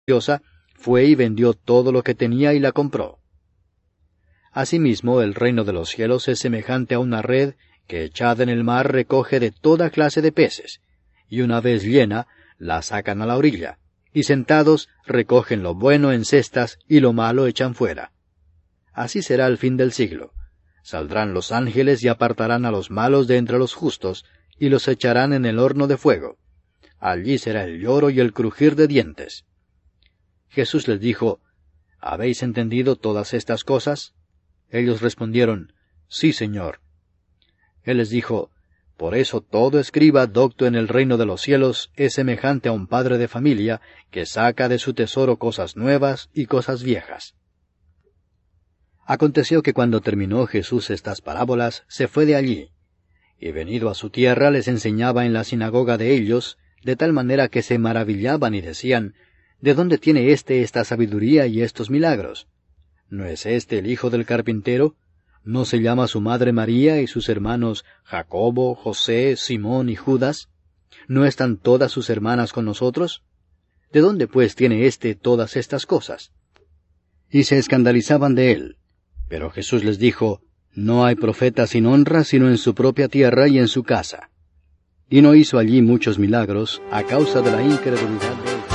diosa, fue y vendió todo lo que tenía y la compró. Asimismo, el reino de los cielos es semejante a una red que echada en el mar recoge de toda clase de peces, y una vez llena, la sacan a la orilla, y sentados recogen lo bueno en cestas y lo malo echan fuera. Así será el fin del siglo. Saldrán los ángeles y apartarán a los malos de entre los justos, y los echarán en el horno de fuego. Allí será el lloro y el crujir de dientes. Jesús les dijo, ¿habéis entendido todas estas cosas? Ellos respondieron, Sí, Señor. Él les dijo, Por eso todo escriba docto en el reino de los cielos es semejante a un padre de familia que saca de su tesoro cosas nuevas y cosas viejas. Aconteció que cuando terminó Jesús estas parábolas, se fue de allí, y venido a su tierra les enseñaba en la sinagoga de ellos, de tal manera que se maravillaban y decían, ¿de dónde tiene esta sabiduría y estos milagros? ¿No es este el hijo del carpintero? ¿No se llama su madre María y sus hermanos Jacobo, José, Simón y Judas? ¿No están todas sus hermanas con nosotros? ¿De dónde pues tiene todas estas cosas? Y se escandalizaban de él. Pero Jesús les dijo, No hay profeta sin honra sino en su propia tierra y en su casa. Y no hizo allí muchos milagros a causa de la incredulidad de